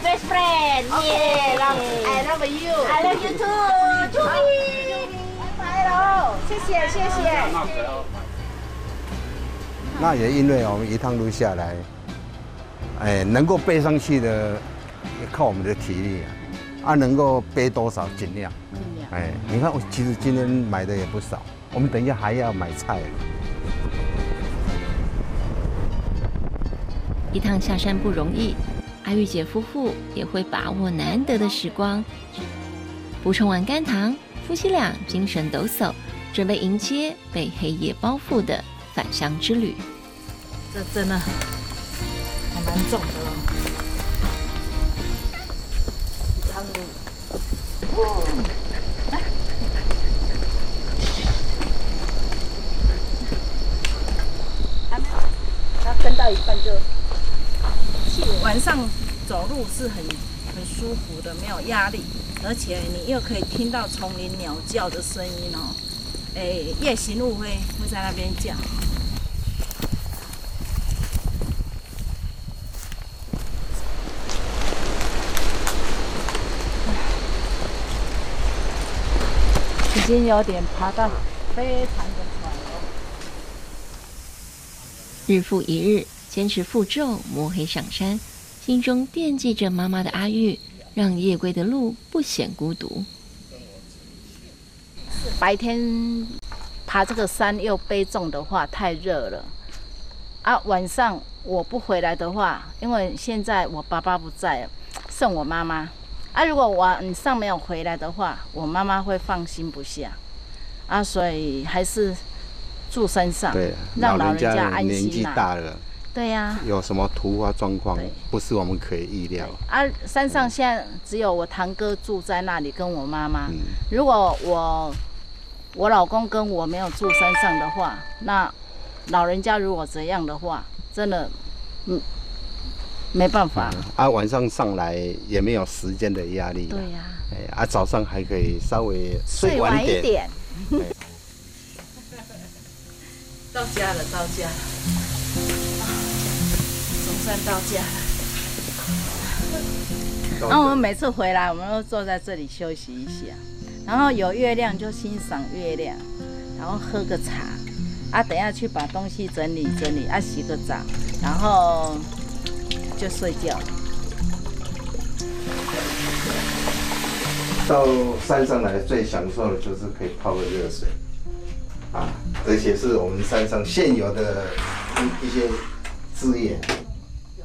best friend. Okay, Yeah. I love you. I love you too. 祝你， 拜拜喽，谢谢谢谢。 那也因为我们一趟路下来，能够背上去的，也靠我们的体力啊，能够背多少尽量。你看，其实今天买的也不少，我们等一下还要买菜。 一趟下山不容易，阿玉姐夫妇也会把握难得的时光。补充完甘糖，夫妻俩精神抖擞，准备迎接被黑夜包覆的返乡之旅。 这真的还蛮重的哦。汤路，它分到一半就。晚上走路是很舒服的，没有压力，而且你又可以听到丛林鸟叫的声音哦。夜行路会在那边叫。已经有点爬到非常的喘了。 日复一日，坚持负重摸黑上山，心中惦记着妈妈的阿玉，让夜归的路不显孤独。 白天爬这个山又背重的话，太热了啊！晚上我不回来的话，因为现在我爸爸不在了，剩我妈妈啊。如果晚上没有回来的话，我妈妈会放心不下啊，所以还是住山上， 对， 让老人家家安心年纪大了。 对呀， 有什么突发状况，不是我们可以预料。 啊，山上现在只有我堂哥住在那里，跟我妈妈。如果我老公跟我没有住山上的话，那老人家如果怎样的话，真的，没办法。 晚上上来也没有时间的压力。 对呀。 早上还可以稍微睡晚一点。到家了，到家了。总算到家了。然后我们每次回来，我们都坐在这里休息一下，然后有月亮就欣赏月亮，然后喝个茶，啊，等下去把东西整理整理，啊，洗个澡，然后就睡觉。 到山上来最享受的就是可以泡个热水，而且是我们山上现有的一些资源。